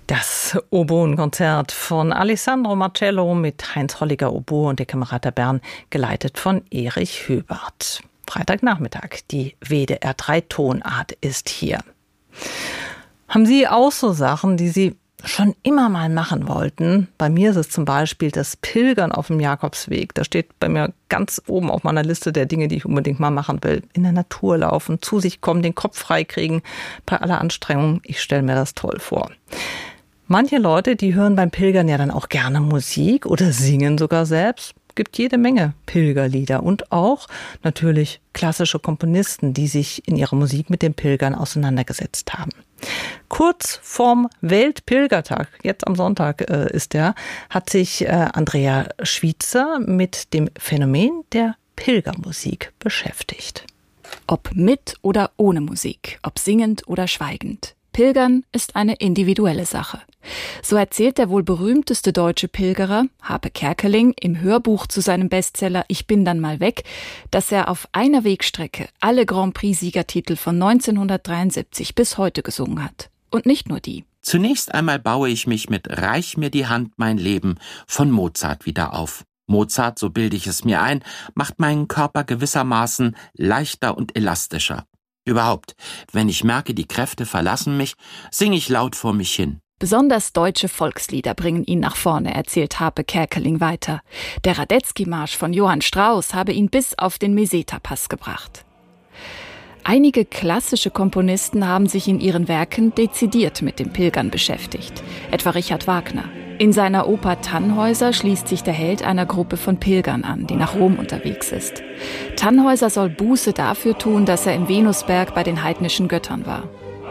Das Oboenkonzert von Alessandro Marcello mit Heinz Holliger Oboe und der Camerata Bern, geleitet von Erich Höbert. Freitagnachmittag, die WDR 3 Tonart ist hier. Haben Sie auch so Sachen, die Sie schon immer mal machen wollten? Bei mir ist es zum Beispiel das Pilgern auf dem Jakobsweg. Das steht bei mir ganz oben auf meiner Liste der Dinge, die ich unbedingt mal machen will. In der Natur laufen, zu sich kommen, den Kopf frei kriegen, bei aller Anstrengung. Ich stelle mir das toll vor. Manche Leute, die hören beim Pilgern ja dann auch gerne Musik oder singen sogar selbst. Gibt jede Menge Pilgerlieder und auch natürlich klassische Komponisten, die sich in ihrer Musik mit dem Pilgern auseinandergesetzt haben. Kurz vorm Weltpilgertag, jetzt am Sonntag ist der, hat sich Andrea Schwitzer mit dem Phänomen der Pilgermusik beschäftigt. Ob mit oder ohne Musik, ob singend oder schweigend. Pilgern ist eine individuelle Sache. So erzählt der wohl berühmteste deutsche Pilgerer, Harpe Kerkeling, im Hörbuch zu seinem Bestseller Ich bin dann mal weg, dass er auf einer Wegstrecke alle Grand Prix-Siegertitel von 1973 bis heute gesungen hat. Und nicht nur die. Zunächst einmal baue ich mich mit Reich mir die Hand, mein Leben von Mozart wieder auf. Mozart, so bilde ich es mir ein, macht meinen Körper gewissermaßen leichter und elastischer. Überhaupt, wenn ich merke, die Kräfte verlassen mich, singe ich laut vor mich hin. Besonders deutsche Volkslieder bringen ihn nach vorne, erzählt Harpe Kerkeling weiter. Der Radetzky-Marsch von Johann Strauss habe ihn bis auf den Meseta-Pass gebracht. Einige klassische Komponisten haben sich in ihren Werken dezidiert mit dem Pilgern beschäftigt, etwa Richard Wagner. In seiner Oper Tannhäuser schließt sich der Held einer Gruppe von Pilgern an, die nach Rom unterwegs ist. Tannhäuser soll Buße dafür tun, dass er im Venusberg bei den heidnischen Göttern war.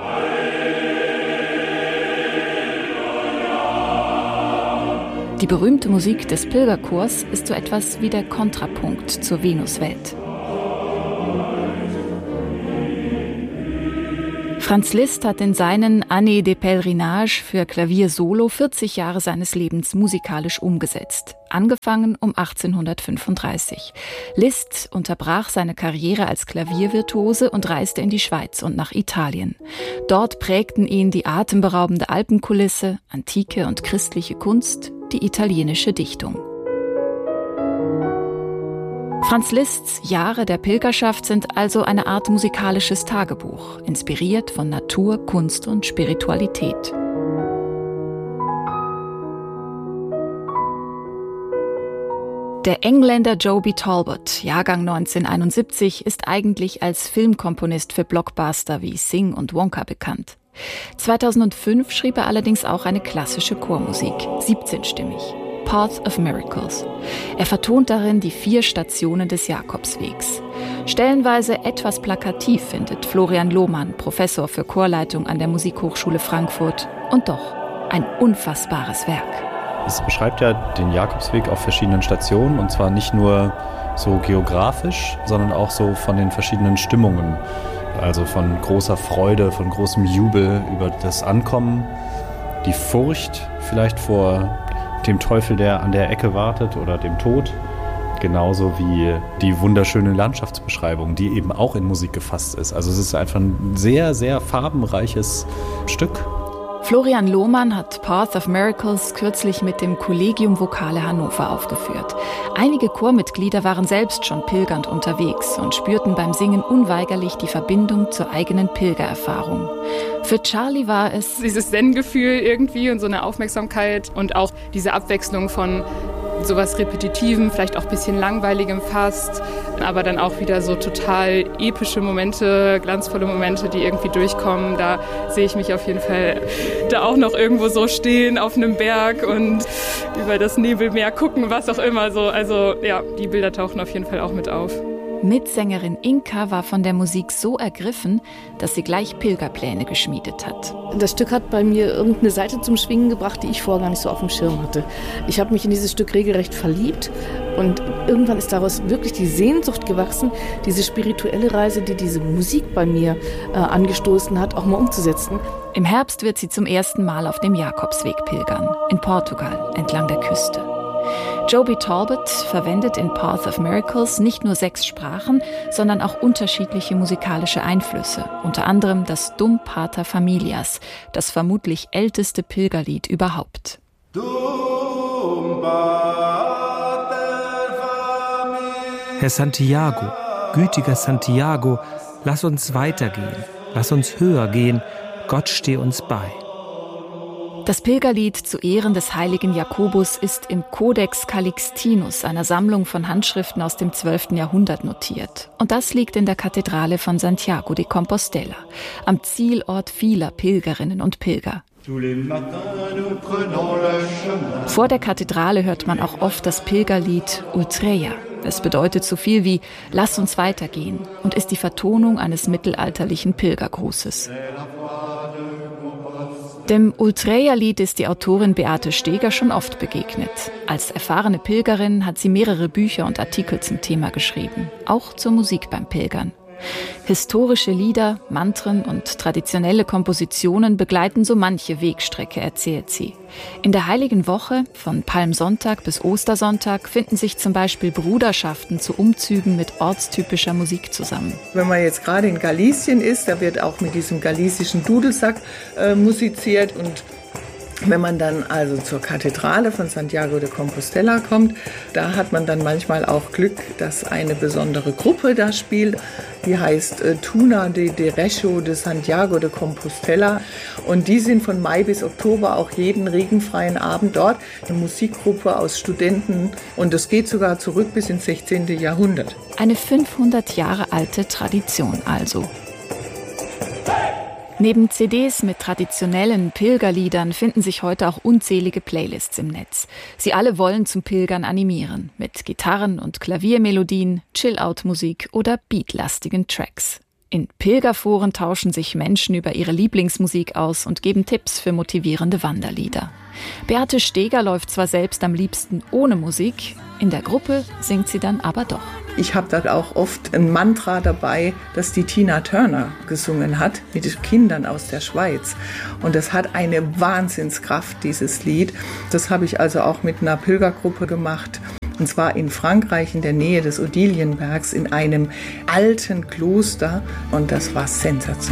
Die berühmte Musik des Pilgerchors ist so etwas wie der Kontrapunkt zur Venuswelt. Franz Liszt hat in seinen Années de Pèlerinage für Klavier solo 40 Jahre seines Lebens musikalisch umgesetzt. Angefangen um 1835. Liszt unterbrach seine Karriere als Klaviervirtuose und reiste in die Schweiz und nach Italien. Dort prägten ihn die atemberaubende Alpenkulisse, antike und christliche Kunst, die italienische Dichtung. Franz Liszts Jahre der Pilgerschaft sind also eine Art musikalisches Tagebuch, inspiriert von Natur, Kunst und Spiritualität. Der Engländer Joby Talbot, Jahrgang 1971, ist eigentlich als Filmkomponist für Blockbuster wie Sing und Wonka bekannt. 2005 schrieb er allerdings auch eine klassische Chormusik, 17-stimmig. Path of Miracles. Er vertont darin die 4 Stationen des Jakobswegs. Stellenweise etwas plakativ findet Florian Lohmann, Professor für Chorleitung an der Musikhochschule Frankfurt. Und doch ein unfassbares Werk. Es beschreibt ja den Jakobsweg auf verschiedenen Stationen, und zwar nicht nur so geografisch, sondern auch so von den verschiedenen Stimmungen. Also von großer Freude, von großem Jubel über das Ankommen, die Furcht vielleicht vor dem Teufel, der an der Ecke wartet, oder dem Tod. Genauso wie die wunderschöne Landschaftsbeschreibung, die eben auch in Musik gefasst ist. Also es ist einfach ein sehr, sehr farbenreiches Stück. Florian Lohmann hat Path of Miracles kürzlich mit dem Collegium Vocale Hannover aufgeführt. Einige Chormitglieder waren selbst schon pilgernd unterwegs und spürten beim Singen unweigerlich die Verbindung zur eigenen Pilgererfahrung. Für Charlie war es dieses Zen-Gefühl irgendwie und so eine Aufmerksamkeit und auch diese Abwechslung von sowas Repetitivem, vielleicht auch ein bisschen Langweiligem fast, aber dann auch wieder so total epische Momente, glanzvolle Momente, die irgendwie durchkommen. Da sehe ich mich auf jeden Fall da auch noch irgendwo so stehen auf einem Berg und über das Nebelmeer gucken, was auch immer so. Also ja, die Bilder tauchen auf jeden Fall auch mit auf. Mitsängerin Inka war von der Musik so ergriffen, dass sie gleich Pilgerpläne geschmiedet hat. Das Stück hat bei mir irgendeine Seite zum Schwingen gebracht, die ich vorher gar nicht so auf dem Schirm hatte. Ich habe mich in dieses Stück regelrecht verliebt und irgendwann ist daraus wirklich die Sehnsucht gewachsen, diese spirituelle Reise, die diese Musik bei mir angestoßen hat, auch mal umzusetzen. Im Herbst wird sie zum ersten Mal auf dem Jakobsweg pilgern, in Portugal, entlang der Küste. Joby Talbot verwendet in Path of Miracles nicht nur 6 Sprachen, sondern auch unterschiedliche musikalische Einflüsse, unter anderem das Dum Pater Familias, das vermutlich älteste Pilgerlied überhaupt. Herr Santiago, gütiger Santiago, lass uns weitergehen, lass uns höher gehen, Gott steh uns bei. Das Pilgerlied zu Ehren des heiligen Jakobus ist im Codex Calixtinus, einer Sammlung von Handschriften aus dem 12. Jahrhundert, notiert. Und das liegt in der Kathedrale von Santiago de Compostela, am Zielort vieler Pilgerinnen und Pilger. Vor der Kathedrale hört man auch oft das Pilgerlied Ultreia. Es bedeutet so viel wie »Lass uns weitergehen« und ist die Vertonung eines mittelalterlichen Pilgergrußes. Dem Ultreia-Lied ist die Autorin Beate Steger schon oft begegnet. Als erfahrene Pilgerin hat sie mehrere Bücher und Artikel zum Thema geschrieben, auch zur Musik beim Pilgern. Historische Lieder, Mantren und traditionelle Kompositionen begleiten so manche Wegstrecke, erzählt sie. In der Heiligen Woche, von Palmsonntag bis Ostersonntag, finden sich zum Beispiel Bruderschaften zu Umzügen mit ortstypischer Musik zusammen. Wenn man jetzt gerade in Galicien ist, da wird auch mit diesem galicischen Dudelsack musiziert. Und wenn man dann also zur Kathedrale von Santiago de Compostela kommt, da hat man dann manchmal auch Glück, dass eine besondere Gruppe da spielt. Die heißt Tuna de Derecho de Santiago de Compostela. Und die sind von Mai bis Oktober auch jeden regenfreien Abend dort. Eine Musikgruppe aus Studenten. Und das geht sogar zurück bis ins 16. Jahrhundert. Eine 500 Jahre alte Tradition also. Neben CDs mit traditionellen Pilgerliedern finden sich heute auch unzählige Playlists im Netz. Sie alle wollen zum Pilgern animieren, mit Gitarren- und Klaviermelodien, Chill-Out-Musik oder beatlastigen Tracks. In Pilgerforen tauschen sich Menschen über ihre Lieblingsmusik aus und geben Tipps für motivierende Wanderlieder. Beate Steger läuft zwar selbst am liebsten ohne Musik, in der Gruppe singt sie dann aber doch. Ich habe da auch oft ein Mantra dabei, das die Tina Turner gesungen hat, mit den Kindern aus der Schweiz. Und das hat eine Wahnsinnskraft, dieses Lied. Das habe ich also auch mit einer Pilgergruppe gemacht. Und zwar in Frankreich, in der Nähe des Odilienbergs, in einem alten Kloster. Und das war sensationell.